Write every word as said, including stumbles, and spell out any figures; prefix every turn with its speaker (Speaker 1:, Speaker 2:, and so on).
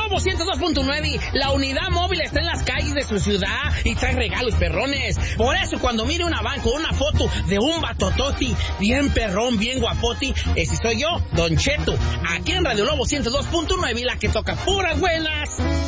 Speaker 1: Lobo ciento dos punto nueve, la unidad móvil está en las calles de su ciudad y trae regalos perrones. Por eso cuando mire una van con una foto de un batototi bien perrón, bien guapoti, ese soy yo, Don Cheto, aquí en Radio Lobo ciento dos punto nueve, la que toca puras buenas.